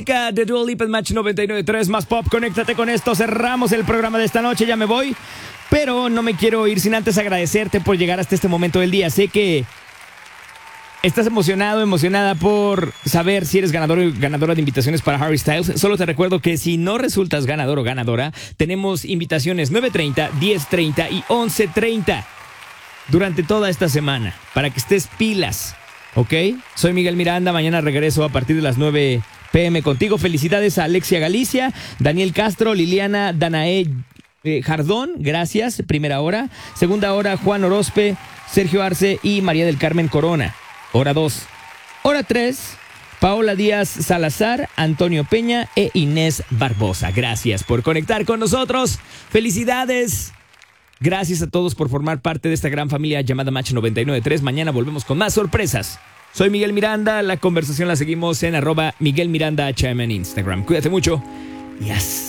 música de Dua Lipa en Match 99.3 más pop. Conéctate con esto. Cerramos el programa de esta noche. Ya me voy. Pero no me quiero ir sin antes agradecerte por llegar hasta este momento del día. Sé que estás emocionado, emocionada por saber si eres ganador o ganadora de invitaciones para Harry Styles. Solo te recuerdo que si no resultas ganador o ganadora, tenemos invitaciones 9:30, 10:30 y 11:30 durante toda esta semana para que estés pilas, ¿ok? Soy Miguel Miranda, mañana regreso a partir de las 9 p.m. contigo. Felicidades a Alexia Galicia, Daniel Castro, Liliana Danae Jardón, gracias, primera hora. Segunda hora, Juan Orozpe, Sergio Arce y María del Carmen Corona. Hora 2. Hora 3, Paola Díaz Salazar, Antonio Peña e Inés Barbosa. Gracias por conectar con nosotros. Felicidades. Gracias a todos por formar parte de esta gran familia llamada Match 99.3. Mañana volvemos con más sorpresas. Soy Miguel Miranda. La conversación la seguimos en @MiguelMirandaHM en Instagram. Cuídate mucho. Yes.